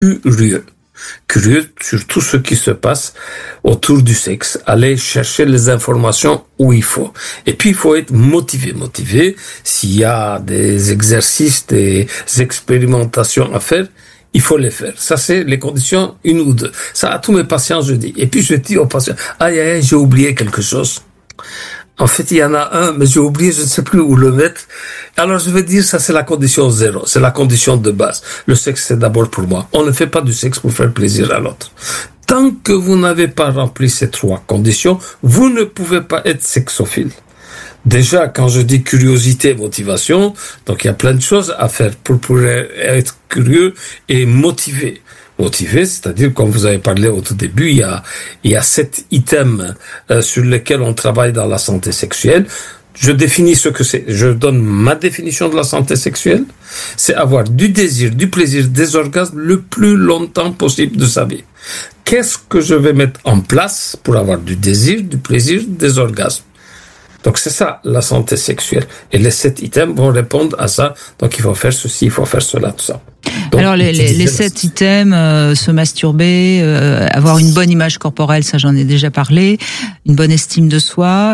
curieux sur tout ce qui se passe autour du sexe, aller chercher les informations où il faut. Et puis il faut être motivé. S'il y a des exercices, des expérimentations à faire, il faut les faire. Ça, c'est les conditions 1 ou 2. Ça, à tous mes patients, je dis. Et puis je dis aux patients, aïe, j'ai oublié quelque chose. En fait, il y en a un, mais j'ai oublié, je ne sais plus où le mettre. Alors, je vais dire, ça, c'est la condition 0. C'est la condition de base. Le sexe, c'est d'abord pour moi. On ne fait pas du sexe pour faire plaisir à l'autre. Tant que vous n'avez pas rempli ces 3 conditions, vous ne pouvez pas être sexophile. Déjà, quand je dis curiosité, motivation, donc il y a plein de choses à faire pour être curieux et motivé. Motivé, c'est-à-dire, comme vous avez parlé au tout début, il y a 7 items sur lesquels on travaille dans la santé sexuelle. Je définis ce que c'est. Je donne ma définition de la santé sexuelle. C'est avoir du désir, du plaisir, des orgasmes le plus longtemps possible de sa vie. Qu'est-ce que je vais mettre en place pour avoir du désir, du plaisir, des orgasmes? Donc c'est ça, la santé sexuelle. Et les 7 items vont répondre à ça. Donc il faut faire ceci, il faut faire cela, tout ça. Donc, alors les 7 items, se masturber, avoir une bonne image corporelle, ça j'en ai déjà parlé, une bonne estime de soi.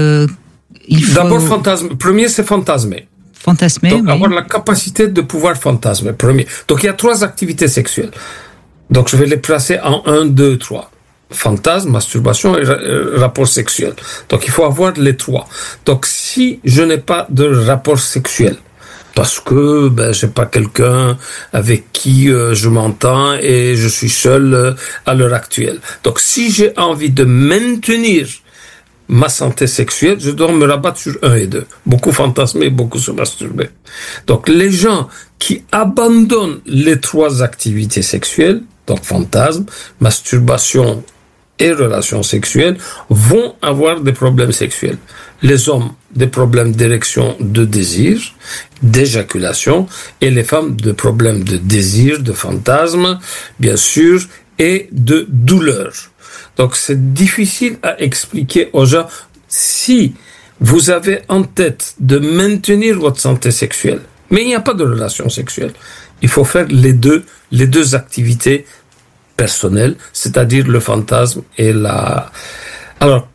Il faut... D'abord fantasme. Premier, c'est fantasmer. Fantasmer. Donc oui. avoir la capacité de pouvoir fantasmer. Premier. Donc il y a 3 activités sexuelles. Donc je vais les placer en 1, 2, 3. Fantasme, masturbation et rapport sexuel. Donc il faut avoir les 3. Donc si je n'ai pas de rapport sexuel, parce que j'ai pas quelqu'un avec qui je m'entends et je suis seul à l'heure actuelle. Donc si j'ai envie de maintenir ma santé sexuelle, je dois me rabattre sur 1 et 2. Beaucoup fantasmer, beaucoup se masturber. Donc les gens qui abandonnent les 3 activités sexuelles, donc fantasme, masturbation et relations sexuelles, vont avoir des problèmes sexuels. Les hommes, des problèmes d'érection, de désir, d'éjaculation, et les femmes, des problèmes de désir, de fantasme, bien sûr, et de douleur. Donc c'est difficile à expliquer aux gens. Si vous avez en tête de maintenir votre santé sexuelle, mais il n'y a pas de relation sexuelle, il faut faire les deux activités personnelles, c'est-à-dire le fantasme et la... Alors,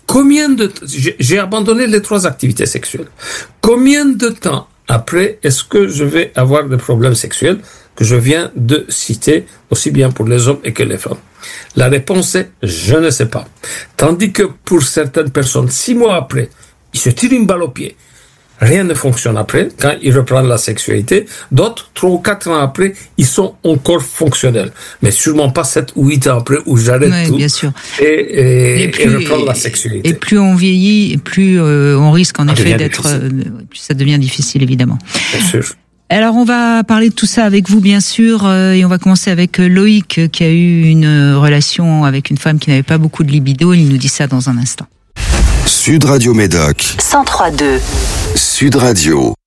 j'ai abandonné les 3 activités sexuelles. Combien de temps après est-ce que je vais avoir des problèmes sexuels que je viens de citer, aussi bien pour les hommes et que les femmes? La réponse est, je ne sais pas. Tandis que pour certaines personnes, 6 mois après, ils se tirent une balle au pied. Rien ne fonctionne après, quand ils reprennent la sexualité. D'autres, 3 ou 4 ans après, ils sont encore fonctionnels. Mais sûrement pas 7 ou 8 ans après où j'arrête tout. Bien sûr. Et reprendre la sexualité. Et plus on vieillit, plus on risque en effet d'être... plus ça devient difficile, évidemment. Bien sûr. Alors on va parler de tout ça avec vous bien sûr et on va commencer avec Loïc qui a eu une relation avec une femme qui n'avait pas beaucoup de libido. Il nous dit ça dans un instant. Sud Radio Médoc 103.2 Sud Radio.